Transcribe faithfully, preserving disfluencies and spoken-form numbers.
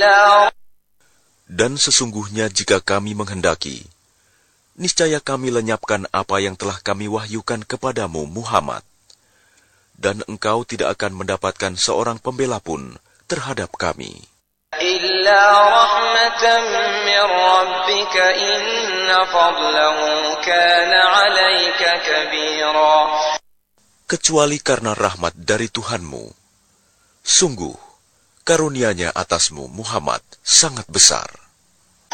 Dan sesungguhnya jika kami menghendaki, niscaya kami lenyapkan apa yang telah kami wahyukan kepadamu, Muhammad. Dan engkau tidak akan mendapatkan seorang pembela pun terhadap kami. إِلَّا رَحْمَةً مِّن رَّبِّكَ إِنَّ فَضْلَهُ كَانَ عَلَيْكَ كَبِيرًا. Kecuali karena rahmat dari Tuhanmu. Sungguh, karunia-Nya atasmu, Muhammad, sangat besar.